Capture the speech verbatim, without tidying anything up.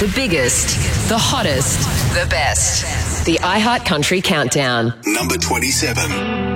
The biggest, the hottest, the best. The iHeart Country Countdown. Number twenty-seven.